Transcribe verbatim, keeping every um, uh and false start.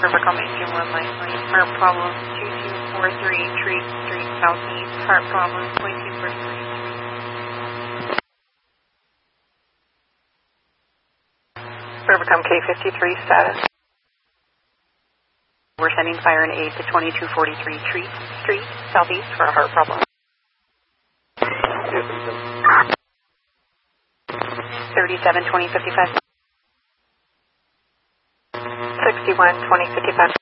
Rivercom eighteen one nine nine, heart problem two two four three, Treat Street Southeast, heart problem point two four three. Rivercom K fifty-three status. We're sending fire and aid to twenty-two forty-three Treat Street Southeast for a heart problem. thirty-seven twenty fifty-five. sixty-one twenty fifty-five.